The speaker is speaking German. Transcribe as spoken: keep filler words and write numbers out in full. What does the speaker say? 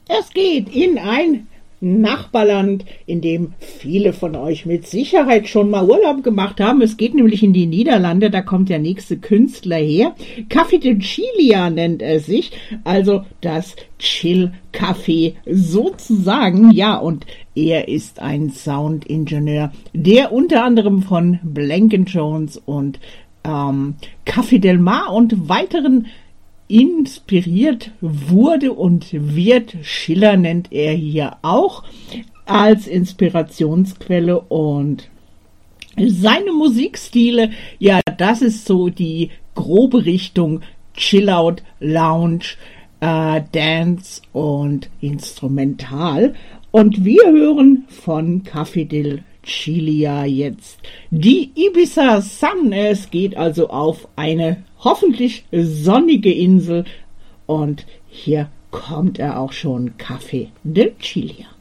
Es geht in ein Nachbarland, in dem viele von euch mit Sicherheit schon mal Urlaub gemacht haben. Es geht nämlich in die Niederlande, da kommt der nächste Künstler her. Café de Chillia nennt er sich, also das Chill-Café sozusagen. Ja, und er ist ein Soundingenieur, der unter anderem von Blank Jones und ähm, Café Del Mar und weiteren inspiriert wurde und wird. Schiller nennt er hier auch als Inspirationsquelle, und seine Musikstile, ja, das ist so die grobe Richtung Chillout, Lounge, äh, Dance und Instrumental. Und wir hören von Café de Chillia jetzt die Ibiza Sun. Es geht also auf eine hoffentlich sonnige Insel, und hier kommt er auch schon, Café de Chillia.